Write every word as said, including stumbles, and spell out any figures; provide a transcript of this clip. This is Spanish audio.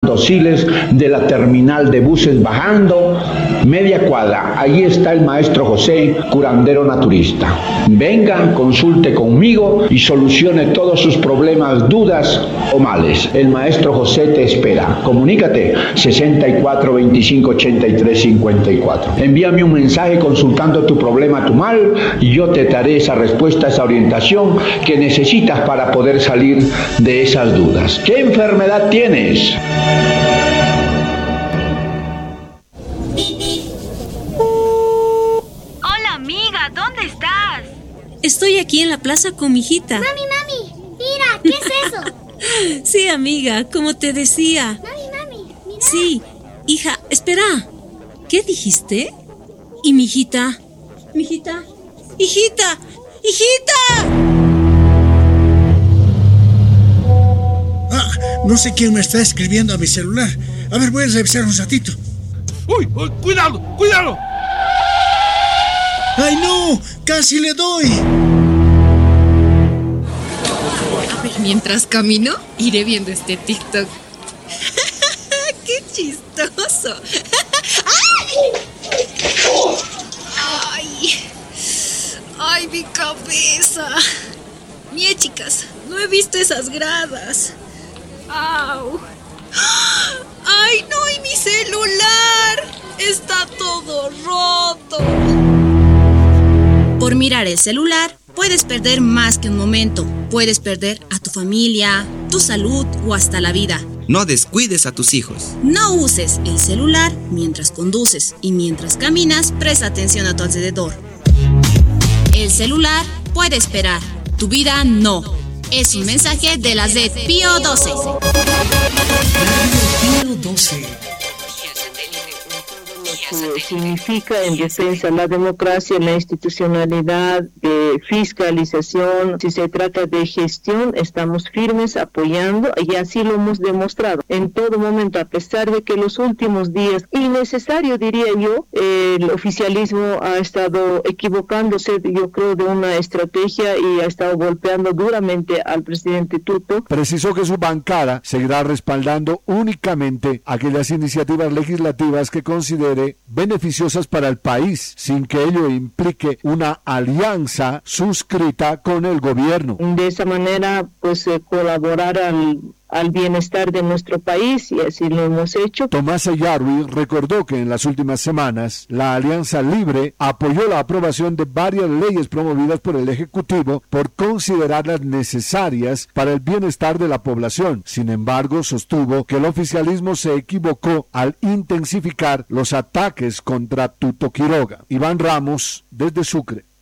Dosiles de la terminal de buses bajando media cuadra. Allí está el maestro José, curandero naturista. Venga, consulte conmigo y solucione todos sus problemas, dudas o males. El maestro José te espera. Comunícate sesenta y cuatro, veinticinco, ochenta y tres, cincuenta y cuatro. Envíame un mensaje consultando tu problema, tu mal, y yo te daré esa respuesta, esa orientación que necesitas para poder salir de esas dudas. ¿Qué enfermedad tienes? Hola, amiga, ¿dónde estás? Estoy aquí en la plaza con mi hijita. Mami, mami, mira, ¿qué es eso? Sí, amiga, como te decía. Mami, mami, mira. Sí, hija, espera. ¿Qué dijiste? ¿Y mi hijita? ¿Mi hijita? ¡Hijita! ¡Hijita! Ah, no sé quién me está escribiendo a mi celular. A ver, voy a revisar un ratito. ¡Uy! uy ¡Cuidado! ¡Cuidado! ¡Ay, no! ¡Casi le doy! A ver, mientras camino, iré viendo este TikTok. ¡Qué chistoso! ¡Ay! ¡Ay! ¡Ay, mi cabeza! Mie, chicas, no he visto esas gradas. ¡Au! ¡Ay, no! ¡Y mi celular! ¡Está todo roto! Por mirar el celular, puedes perder más que un momento. Puedes perder a tu familia, tu salud o hasta la vida. No descuides a tus hijos. No uses el celular mientras conduces y mientras caminas, presta atención a tu alrededor. El celular puede esperar, tu vida no. Es un mensaje de la red Pío doce. Pío doce. Que significa en defensa de la democracia, la institucionalidad, de fiscalización. Si se trata de gestión, estamos firmes apoyando y así lo hemos demostrado en todo momento, a pesar de que los últimos días, innecesario diría yo, el oficialismo ha estado equivocándose, yo creo, de una estrategia y ha estado golpeando duramente al presidente Tuto. Precisó que su bancada seguirá respaldando únicamente aquellas iniciativas legislativas que considere beneficiosas para el país, sin que ello implique una alianza suscrita con el gobierno. De esa manera, pues, eh, colaborar al, al bienestar de nuestro país, y así lo hemos hecho. Tomás Yarwi recordó que en las últimas semanas la Alianza Libre apoyó la aprobación de varias leyes promovidas por el Ejecutivo por considerarlas necesarias para el bienestar de la población. Sin embargo, sostuvo que el oficialismo se equivocó al intensificar los ataques contra Tuto Quiroga. Iván Ramos, desde Sucre.